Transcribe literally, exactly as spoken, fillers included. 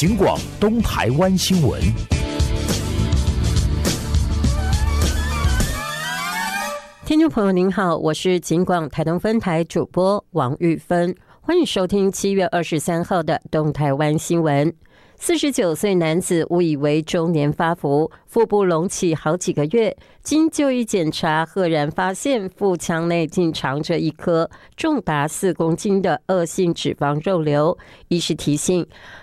警广东台湾新闻。 听众朋友您好，我是警广台东分台主播王玉芬，欢迎收听七月二十三号的东台湾新闻。四十九岁男子误以为中年发福，腹部隆起好几个月，经就医检查，赫然发现腹腔内竟藏着一颗重达四公斤的恶性脂肪肉瘤。医师提醒，